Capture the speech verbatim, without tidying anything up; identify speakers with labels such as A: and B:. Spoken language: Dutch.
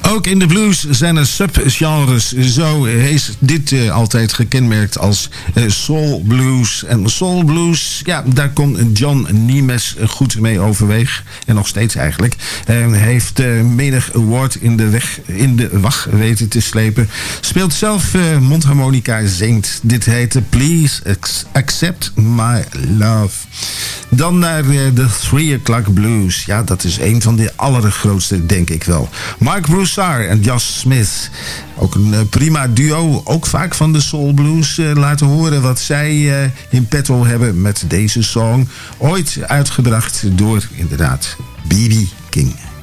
A: Ook in de blues zijn er subgenres. Zo is dit uh, altijd gekenmerkt als uh, soul blues. En soul blues, ja, daar kon John Nemes goed mee overweg. En nog steeds eigenlijk. Hij uh, heeft uh, menig award in de, weg, in de wacht weten te slepen. Speelt zelf uh, mondharmonica, zingt. Dit heette Please Accept My Love. Dan naar uh, de Three O'Clock Blues. Ja, dat is een van de allergrootste, denk ik wel. Mark Broussard en Josh Smith. Ook een uh, prima duo. Ook vaak van de soul blues. Uh, laten horen wat zij uh, in petto hebben met deze song. Ooit uitgebracht door, inderdaad, B B King.